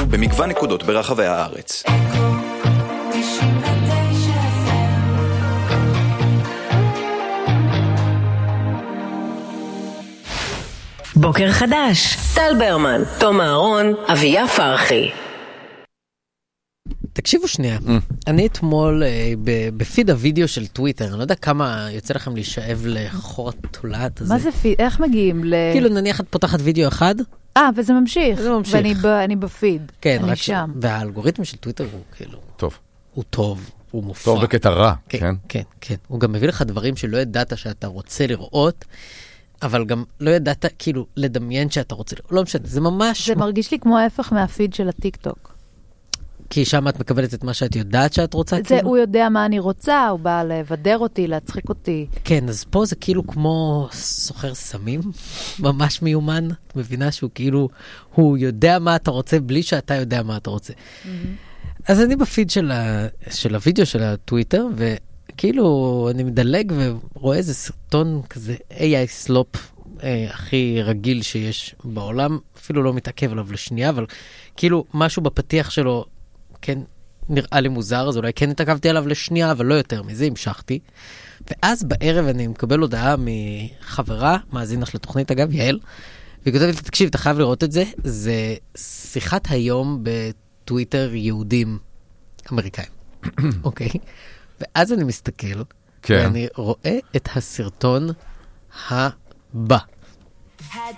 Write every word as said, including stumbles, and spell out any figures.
במגוון נקודות ברחבי הארץ. בוקר חדש, טל ברמן, תום אהרון, אביה פרחי. תקשיבו שנייה, אני אתמול בפיד הוידאו של טוויטר, אני לא יודע כמה יוצא לכם להישאב לחור התולעת הזה. מה זה פיד? איך מגיעים ל... כאילו נניח את פותחת וידאו אחד. אה, וזה ממשיך. זה ממשיך. ואני בפיד. כן, אני שם. והאלגוריתם של טוויטר הוא כאילו... טוב. הוא טוב, הוא מופע. טוב בקטע רע, כן? כן, כן. הוא גם מביא לך דברים שלא ידעת שאתה רוצה לראות, אבל גם לא ידעת כאילו לדמיין שאתה רוצה לראות. לא משנה, זה ממש... זה מרגיש לי כמו ההפך מהפיד של הטיק-טוק. כי שם את מקבלת את מה שאת יודעת שאת רוצה? זה, כאילו? הוא יודע מה אני רוצה, הוא בא לבדר אותי, להצחיק אותי. כן, אז פה זה כאילו כמו סוחר סמים, ממש מיומן. את מבינה שהוא כאילו, הוא יודע מה אתה רוצה בלי שאתה יודע מה אתה רוצה. Mm-hmm. אז אני בפיד של, ה, של הוידאו של הטוויטר, וכאילו אני מדלג ורואה איזה סרטון כזה, איי איי סלופ, אה, הכי רגיל שיש בעולם, אפילו לא מתעכב עליו לשנייה, אבל כאילו משהו בפתיח שלו, כן, נראה לי מוזר, אז אולי כן התעכבתי עליו לשנייה, אבל לא יותר מזה, המשכתי. ואז בערב אני מקבל הודעה מחברה, מאזינה של התוכנית אגב, יעל, והיא כותבת לי, תקשיב, אתה חייב לראות את זה, זה שיחת היום בטוויטר יהודים אמריקאים. אוקיי? ואז אני מסתכל, כן. ואני רואה את הסרטון הבא. Had